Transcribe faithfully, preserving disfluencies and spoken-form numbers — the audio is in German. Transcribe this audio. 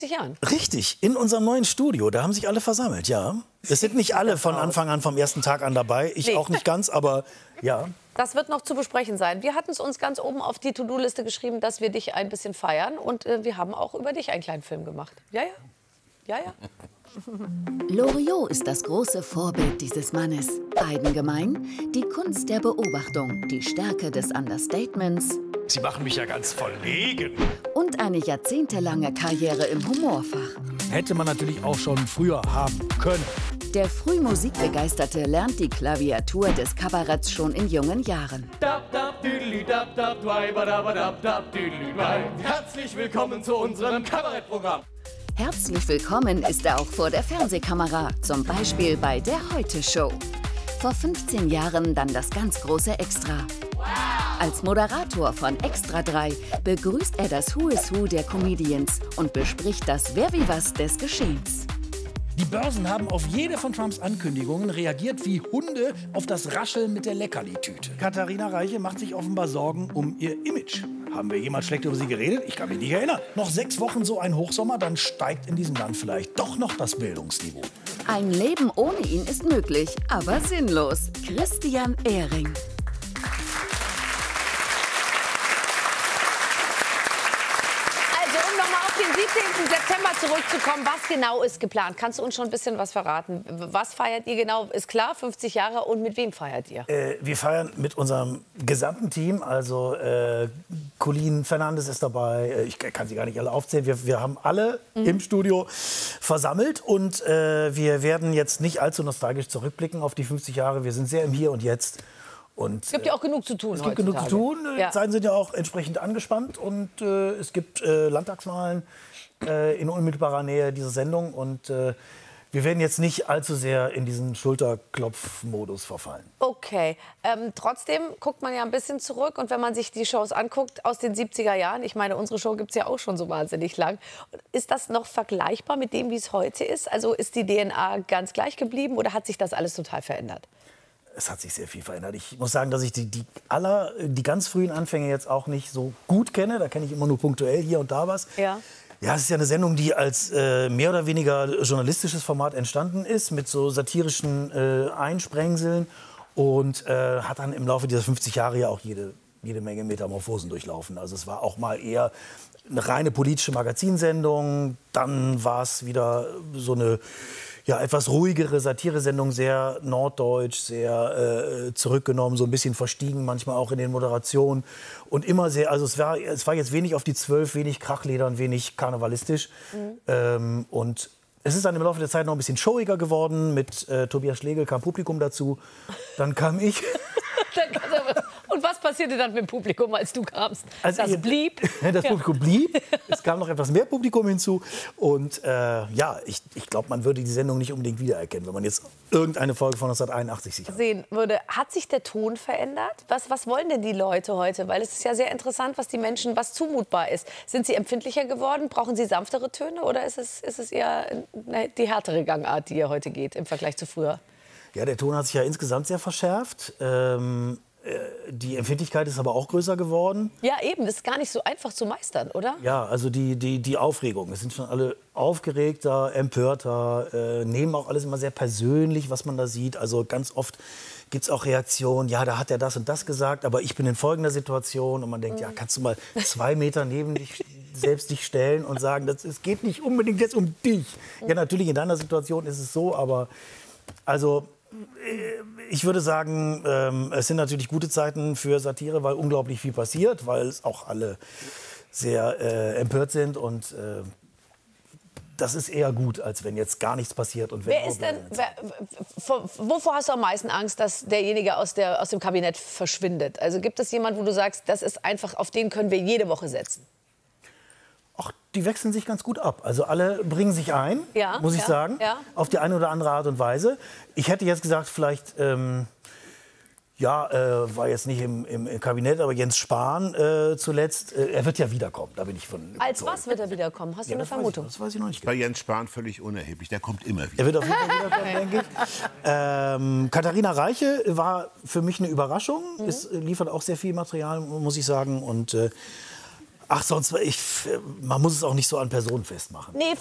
Jahren. Richtig, in unserem neuen Studio, da haben sich alle versammelt, ja. Es sind nicht alle von Anfang an, vom ersten Tag an dabei, ich nee. auch nicht ganz, aber ja. Das wird noch zu besprechen sein. Wir hatten es uns ganz oben auf die To-Do-Liste geschrieben, dass wir dich ein bisschen feiern und äh, wir haben auch über dich einen kleinen Film gemacht. Ja, ja, ja, ja. Loriot ist das große Vorbild dieses Mannes. Beiden gemein die Kunst der Beobachtung, die Stärke des Understatements. Sie machen mich ja ganz verlegen. Und eine jahrzehntelange Karriere im Humorfach. Hätte man natürlich auch schon früher haben können. Der früh Musikbegeisterte lernt die Klaviatur des Kabaretts schon in jungen Jahren. Herzlich willkommen zu unserem Kabarettprogramm. Herzlich willkommen ist er auch vor der Fernsehkamera, zum Beispiel bei der Heute-Show. Vor fünfzehn Jahren dann das ganz große Extra. Als Moderator von Extra drei begrüßt er das Who is Who der Comedians und bespricht das Wer wie was des Geschehens. Die Börsen haben auf jede von Trumps Ankündigungen reagiert wie Hunde auf das Rascheln mit der Leckerli-Tüte. Katharina Reiche macht sich offenbar Sorgen um ihr Image. Haben wir jemals schlecht über sie geredet? Ich kann mich nicht erinnern. Noch sechs Wochen so ein Hochsommer, dann steigt in diesem Land vielleicht doch noch das Bildungsniveau. Ein Leben ohne ihn ist möglich, aber sinnlos. Christian Ehring. siebzehnten September zurückzukommen, was genau ist geplant? Kannst du uns schon ein bisschen was verraten? Was feiert ihr genau? Ist klar, fünfzig Jahre. Und mit wem feiert ihr? Äh, wir feiern mit unserem gesamten Team. Also äh, Colleen Fernandes ist dabei. Ich kann sie gar nicht alle aufzählen. Wir, wir haben alle mhm. im Studio versammelt. Und äh, wir werden jetzt nicht allzu nostalgisch zurückblicken auf die fünfzig Jahre. Wir sind sehr im Hier und Jetzt. Und, es gibt ja auch genug zu tun. Es gibt heutzutage. genug zu tun. Die ja. Zeiten sind ja auch entsprechend angespannt. Und äh, es gibt äh, Landtagswahlen äh, in unmittelbarer Nähe dieser Sendung. Und äh, wir werden jetzt nicht allzu sehr in diesen Schulterklopf-Modus verfallen. Okay. Ähm, trotzdem guckt man ja ein bisschen zurück. Und wenn man sich die Shows anguckt aus den siebziger Jahren, ich meine, unsere Show gibt es ja auch schon so wahnsinnig lang. Ist das noch vergleichbar mit dem, wie es heute ist? Also ist die D N A ganz gleich geblieben oder hat sich das alles total verändert? Es hat sich sehr viel verändert. Ich muss sagen, dass ich die, die, aller, die ganz frühen Anfänge jetzt auch nicht so gut kenne. Da kenne ich immer nur punktuell hier und da was. Ja. Ja, es ist ja eine Sendung, die als äh, mehr oder weniger journalistisches Format entstanden ist, mit so satirischen äh, Einsprengseln. Und äh, hat dann im Laufe dieser fünfzig Jahre ja auch jede, jede Menge Metamorphosen durchlaufen. Also es war auch mal eher eine reine politische Magazinsendung. Dann war es wieder so eine ja, etwas ruhigere Satiresendung, sehr norddeutsch, sehr äh, zurückgenommen, so ein bisschen verstiegen, manchmal auch in den Moderationen. Und immer sehr, also es war, es war jetzt wenig auf die Zwölf, wenig Krachledern, wenig karnevalistisch. Mhm. Ähm, und es ist dann im Laufe der Zeit noch ein bisschen showiger geworden. Mit äh, Tobias Schlegel kam Publikum dazu. Dann kam ich. Und was passierte dann mit dem Publikum, als du kamst? Also das blieb? Das Publikum blieb. Es kam noch etwas mehr Publikum hinzu. Und äh, ja, ich, ich glaube, man würde die Sendung nicht unbedingt wiedererkennen, wenn man jetzt irgendeine Folge von neunzehnhunderteinundachtzig sich sehen würde. Hat sich der Ton verändert? Was, was wollen denn die Leute heute? Weil es ist ja sehr interessant, was die Menschen, was zumutbar ist. Sind sie empfindlicher geworden? Brauchen sie sanftere Töne? Oder ist es, ist es eher die härtere Gangart, die ihr heute geht im Vergleich zu früher? Ja, der Ton hat sich ja insgesamt sehr verschärft. Ähm Die Empfindlichkeit ist aber auch größer geworden. Ja, eben. Das ist gar nicht so einfach zu meistern, oder? Ja, also die, die, die Aufregung. Es sind schon alle aufgeregter, empörter, äh, nehmen auch alles immer sehr persönlich, was man da sieht. Also ganz oft gibt es auch Reaktionen, ja, da hat er das und das gesagt, aber ich bin in folgender Situation. Und man denkt, mhm. ja, kannst du mal zwei Meter neben dich selbst dich stellen und sagen, das, es geht nicht unbedingt jetzt um dich. Mhm. Ja, natürlich in deiner Situation ist es so, aber also ich würde sagen, ähm, es sind natürlich gute Zeiten für Satire, weil unglaublich viel passiert, weil es auch alle sehr äh, empört sind und äh, das ist eher gut, als wenn jetzt gar nichts passiert. Und wenn wer ist denn, wer, wovor hast du am meisten Angst, dass derjenige aus, der, aus dem Kabinett verschwindet? Also gibt es jemanden, wo du sagst, das ist einfach, auf den können wir jede Woche setzen? Ach, die wechseln sich ganz gut ab. Also alle bringen sich ein, ja, muss ich ja, sagen, ja. auf die eine oder andere Art und Weise. Ich hätte jetzt gesagt, vielleicht, ähm, ja, äh, war jetzt nicht im, im, im Kabinett, aber Jens Spahn äh, zuletzt, äh, er wird ja wiederkommen, da bin ich von überzeugt. Als was wird er wiederkommen? Hast ja, du eine Vermutung? Weiß ich, das weiß ich noch nicht. Bei Jens Spahn völlig unerheblich, der kommt immer wieder. Er wird auf jeden Fall wiederkommen, denke ich. Ähm, Katharina Reiche war für mich eine Überraschung. Mhm. Es liefert auch sehr viel Material, muss ich sagen. Und äh, Ach, sonst, ich, man muss es auch nicht so an Personen festmachen. Nee,